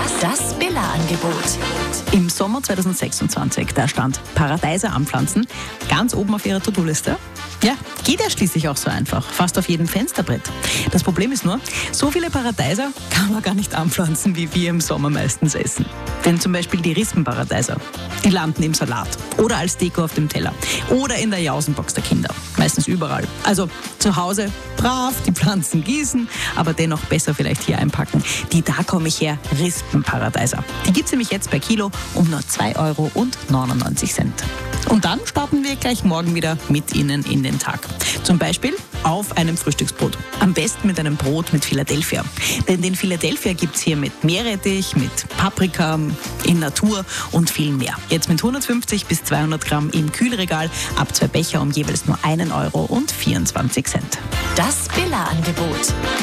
Das Billa-Angebot. Im Sommer 2026, da stand Paradeiser anpflanzen ganz oben auf ihrer To-Do-Liste. Ja, geht ja schließlich auch so einfach, fast auf jedem Fensterbrett. Das Problem ist nur, so viele Paradeiser kann man gar nicht anpflanzen, wie wir im Sommer meistens essen. Denn zum Beispiel die Rispenparadeiser, die landen im Salat oder als Deko auf dem Teller oder in der Jausenbox der Kinder. Meistens überall. Also zu Hause brav die Pflanzen gießen, aber dennoch besser vielleicht hier einpacken. Die da komme ich her, Rispenparadeiser. Die gibt es nämlich jetzt per Kilo um nur 2,99 €. Und dann starten wir gleich morgen wieder mit Ihnen in den Tag. Zum Beispiel auf einem Frühstücksbrot. Am besten mit einem Brot mit Philadelphia. Denn den Philadelphia gibt es hier mit Meerrettich, mit Paprika, in Natur und viel mehr. Jetzt mit 150 bis 200 Gramm im Kühlregal, ab 2 Becher um jeweils nur 1,24 €. Das Billa-Angebot.